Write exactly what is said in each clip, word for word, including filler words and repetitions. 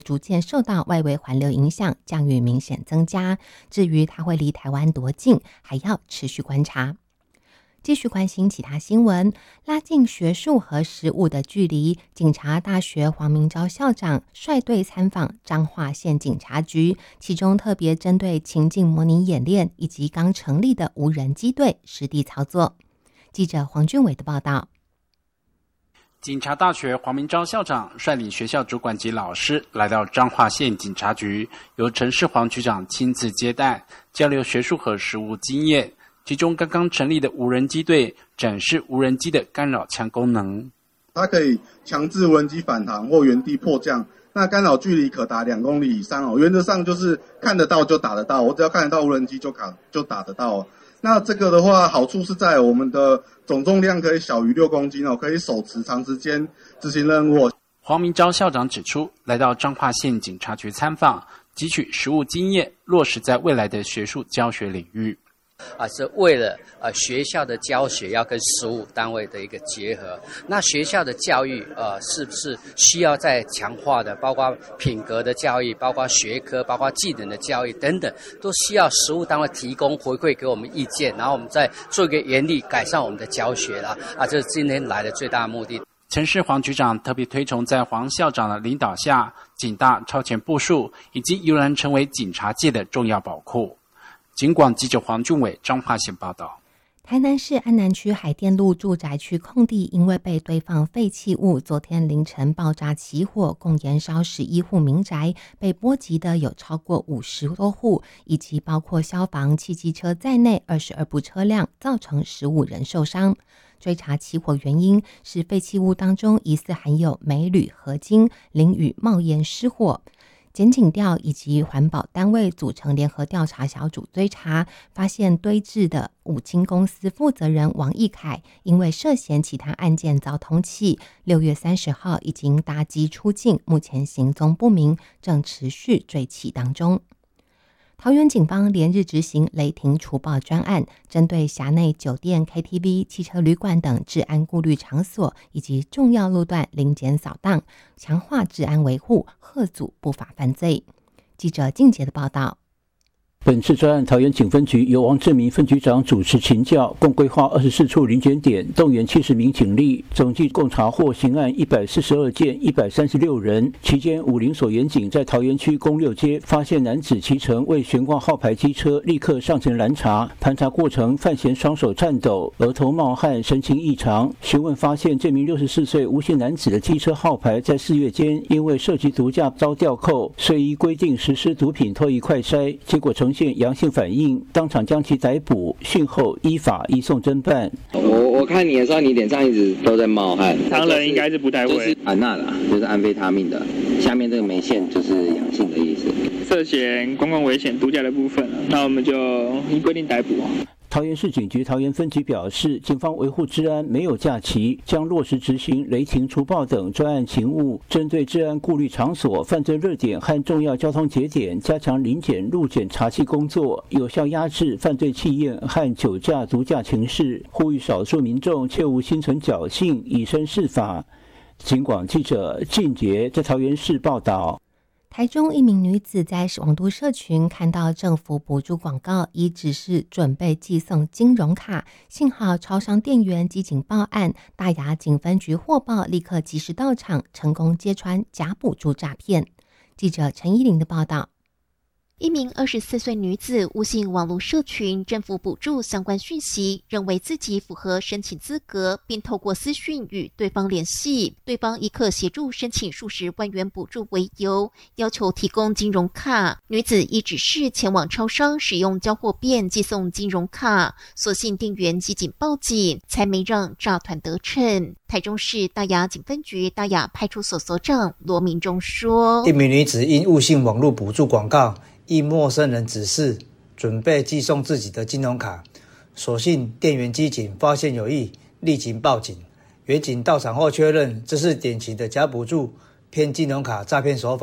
逐渐受到外围环流影响，降雨明显增加。至于它会离台湾多近，还要持续观察。继续关心其他新闻，拉近学术和实务的距离。警察大学黄明昭校长率队参访彰化县警察局，其中特别针对情境模拟演练以及刚成立的无人机队实地操作。记者黄俊伟的报道。 警察大学黄明昭校长率领学校主管及老师来到彰化县警察局，由陈世煌局长亲自接待，交流学术和实务经验。其中刚刚成立的无人机队展示无人机的干扰枪功能， 它可以强制无人机返航或原地迫降，那干扰距离可达两公里以上哦。原则上就是看得到就打得到，我只要看得到无人机就卡就打得到。那这个的话，好处是在我们的总重量可以小于六公斤哦，可以手持长时间执行任务。 黄明昭校长指出，来到彰化县警察局参访，汲取实务经验，落实在未来的学术教学领域。 啊，是为了呃学校的教学要跟实务单位的一个结合。那学校的教育呃是不是需要再强化的？包括品格的教育，包括学科，包括技能的教育等等，都需要实务单位提供回馈给我们意见，然后我们再做一个严厉改善我们的教学啦。啊，这是今天来的最大的目的。 陈世煌局长特别推崇在黄校长的领导下，警大超前部署，已经悠然成为警察界的重要宝库。警广记者黄俊伟彰化县报道。 台南市安南区海淀路住宅区空地因为被堆放废弃物，昨天凌晨爆炸起火，共延烧十一户民宅，被波及的有超过五十多户，以及包括消防、汽机车在内二十二部车辆，造成十五人受伤。追查起火原因是废弃物当中疑似含有镁铝合金，淋雨冒烟失火。检警调以及环保单位组成联合调查小组追查，发现堆置的五金公司负责人王义凯因为涉嫌其他案件遭通缉，六月三十号已经搭机出境，目前行踪不明，正持续追缉当中。桃园警方连日执行雷霆除暴专案，针对辖内酒店、K T V、汽车旅馆等治安顾虑场所以及重要路段临检扫荡，强化治安维护，遏阻不法犯罪。记者静杰的报道。 本次专案，桃园警分局由王志明分局长主持勤教，共规划二十四处临检点，动员七十名警力，总计共查获刑案一百四十二件，一百三十六人。期间，武林所严警在桃园区公六街发现男子骑乘未悬挂号牌机车，立刻上前拦查。盘查过程，犯嫌双手颤抖，额头冒汗，神情异常。询问发现，这名六十四岁吴姓男子的机车号牌在四月间因为涉及毒驾遭吊扣，遂依规定实施毒品脱移快筛，结果呈现阳性反应，当场将其逮捕，讯后依法移送侦办。 我我看你的时候，你脸上一直都在冒汗， 常人应该是不太会。 就是安娜啦，就是安非他命的，下面这个眉线就是阳性的意思。 涉嫌公共危险毒驾的部分，那我们就依规定逮捕。 桃园市警局桃园分局表示，警方维护治安没有假期，将落实执行雷霆除暴等专案勤务，针对治安顾虑场所、犯罪热点和重要交通节点，加强临检、路检查缉工作，有效压制犯罪气焰和酒驾、毒驾情事，呼吁少数民众切勿心存侥幸，以身试法。警广记者靳杰在桃园市报道。 台中一名女子在网络社群看到政府补助广告，已指示准备寄送金融卡，幸好超商店员机警报案，大雅警分局获报，立刻及时到场，成功揭穿假补助诈骗。记者陈依玲的报道。 一名二十四岁女子误信网络社群政府补助相关讯息，认为自己符合申请资格，并透过私讯与对方联系，对方以可协助申请数十万元补助为由，要求提供金融卡。女子依指示前往超商使用交货便寄送金融卡，所幸店员机警报警，才没让诈团得逞。台中市大雅警分局大雅派出所所长罗明忠说， 一名女子因误信网络补助广告，依陌生人指示准备寄送自己的金融卡，所幸店员机警发现有异，立即报警。员警到场后确认，这是典型的假补助骗金融卡诈骗手法，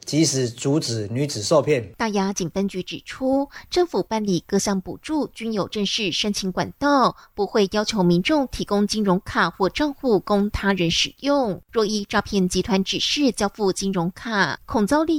及时阻止女子受骗。 大雅警分局指出，政府办理各项补助均有正式申请管道，不会要求民众提供金融卡或账户供他人使用。若依诈骗集团指示交付金融卡，恐遭利